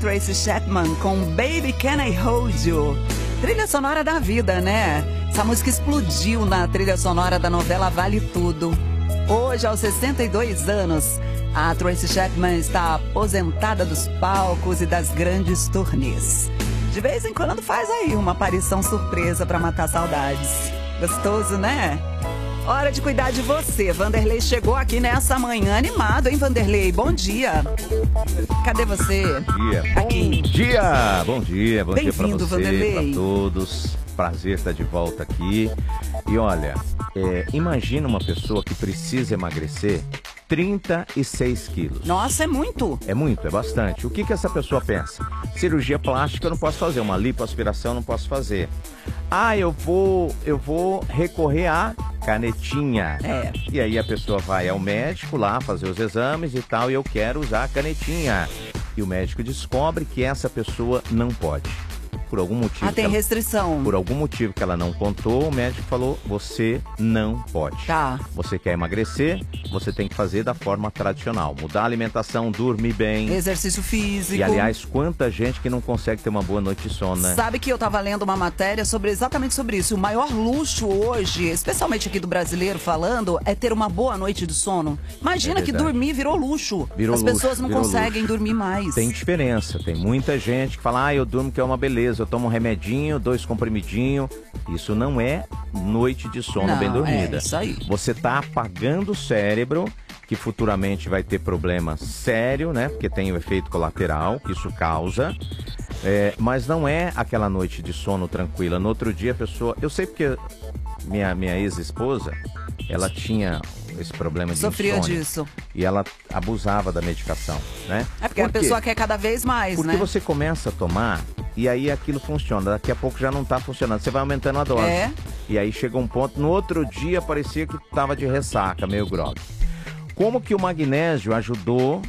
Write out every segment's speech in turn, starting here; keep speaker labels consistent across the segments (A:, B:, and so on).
A: Tracy Chapman com Baby Can I Hold You. Trilha sonora da vida, né? Essa música explodiu na trilha sonora da novela Vale Tudo. Hoje, aos 62 anos, a Tracy Chapman está aposentada dos palcos e das grandes turnês. De vez em quando faz aí uma aparição surpresa para matar saudades. Gostoso, né? Hora de cuidar de você. Vanderlei chegou aqui nessa manhã animado, hein, Vanderlei? Bom dia. Cadê você?
B: Bom dia.
A: Aqui.
B: Bom dia pra
A: Bem-vindo,
B: você,
A: Vanderlei.
B: pra todos. Prazer estar de volta aqui. E olha, imagina uma pessoa que precisa emagrecer 36 quilos.
A: Nossa, é muito.
B: É muito, é bastante. O que essa pessoa pensa? Cirurgia plástica eu não posso fazer, uma lipoaspiração eu não posso fazer. Ah, eu vou recorrer à canetinha. E aí a pessoa vai ao médico lá fazer os exames e tal, e eu quero usar a canetinha. E o médico descobre que essa pessoa não pode. Por algum motivo.
A: Tem restrição.
B: Por algum motivo que ela não contou, o médico falou, você não pode.
A: Tá.
B: Você quer emagrecer, você tem que fazer da forma tradicional. Mudar a alimentação, dormir bem.
A: Exercício físico.
B: E, aliás, quanta gente que não consegue ter uma boa noite de sono, né?
A: Sabe que eu tava lendo uma matéria exatamente sobre isso. O maior luxo hoje, especialmente aqui do brasileiro falando, é ter uma boa noite de sono. Imagina que dormir virou luxo. As pessoas não conseguem dormir mais.
B: Tem diferença. Tem muita gente que fala, eu durmo que é uma beleza. Eu tomo um remedinho, 2 comprimidinhos. Isso não é noite de sono bem dormida.
A: É isso aí.
B: Você tá apagando o cérebro, que futuramente vai ter problema sério, né? Porque tem o efeito colateral que isso causa. Mas não é aquela noite de sono tranquila. No outro dia a pessoa... Eu sei porque minha ex-esposa, ela tinha esse problema de
A: Sofria
B: insônia.
A: disso.
B: E ela abusava da medicação, né?
A: Porque a pessoa quer cada vez mais,
B: Porque
A: né?
B: você começa a tomar e aí aquilo funciona. Daqui a pouco já não tá funcionando. Você vai aumentando a dose. E aí chega um ponto, no outro dia parecia que tava de ressaca, meio grog. Como que o magnésio ajudou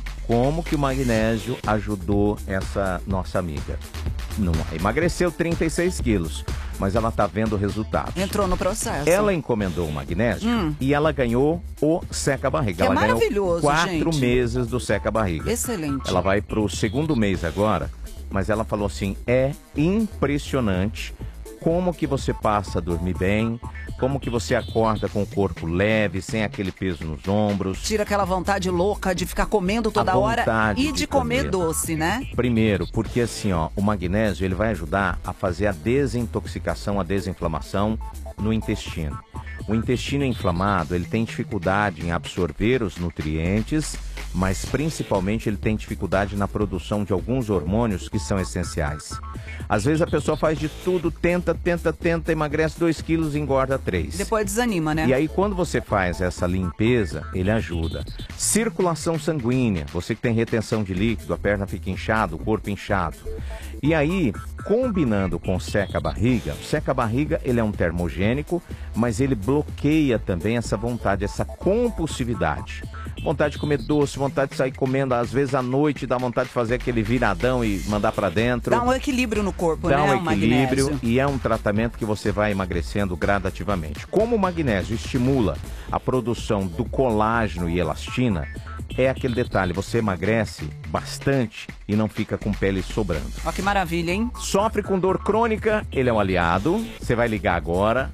B: essa nossa amiga? Não emagreceu 36 quilos, mas ela tá vendo o resultado.
A: Entrou no processo.
B: Ela encomendou o magnésio e ela ganhou o seca-barriga. Ela
A: maravilhoso,
B: ganhou 4
A: gente.
B: meses do seca-barriga.
A: Excelente.
B: Ela vai pro 2º mês agora, mas ela falou assim, é impressionante como que você passa a dormir bem, como que você acorda com o corpo leve, sem aquele peso nos ombros.
A: Tira aquela vontade louca de ficar comendo toda hora e de comer doce, né?
B: Primeiro, porque assim, o magnésio ele vai ajudar a fazer a desintoxicação, a desinflamação no intestino. O intestino inflamado, ele tem dificuldade em absorver os nutrientes, mas principalmente ele tem dificuldade na produção de alguns hormônios que são essenciais. Às vezes a pessoa faz de tudo, tenta, emagrece 2 quilos e engorda 3.
A: Depois desanima, né?
B: E aí quando você faz essa limpeza, ele ajuda. Circulação sanguínea, você que tem retenção de líquido, a perna fica inchada, o corpo inchado. E aí, combinando com o seca-barriga ele é um termogênico, mas ele bloqueia também essa vontade, essa compulsividade. Vontade de comer doce, vontade de sair comendo, às vezes à noite, dá vontade de fazer aquele viradão e mandar pra dentro.
A: Dá um equilíbrio no corpo, né?
B: Dá um equilíbrio
A: magnésio.
B: E é um tratamento que você vai emagrecendo gradativamente. Como o magnésio estimula a produção do colágeno e elastina, é aquele detalhe, você emagrece bastante e não fica com pele sobrando.
A: Ó que maravilha, hein?
B: Sofre com dor crônica, ele é um aliado. Você vai ligar agora,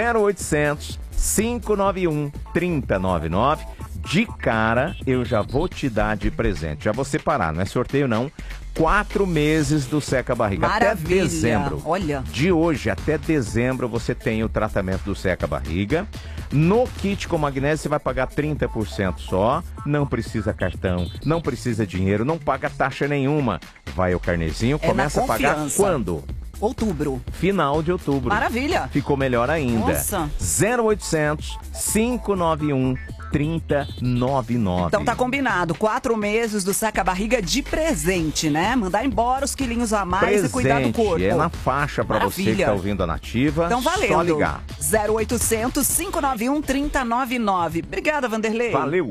B: 0800 591 3099. De cara, eu já vou te dar de presente. Já vou separar, não é sorteio não. 4 meses do seca-barriga. Até dezembro.
A: Olha.
B: De hoje até dezembro você tem o tratamento do seca-barriga. No kit com magnésio você vai pagar 30% só. Não precisa cartão, não precisa dinheiro, não paga taxa nenhuma. Vai o carnezinho, começa a pagar quando?
A: Outubro.
B: Final de outubro.
A: Maravilha.
B: Ficou melhor ainda.
A: Nossa.
B: 0800 591 3099.
A: Então tá combinado, 4 meses do seca-barriga de presente, né? Mandar embora os quilinhos a mais e cuidar do corpo.
B: É na faixa pra você que tá ouvindo a Nativa.
A: Então valendo.
B: Só ligar.
A: 0800 591 3099. Obrigada, Vanderlei.
B: Valeu.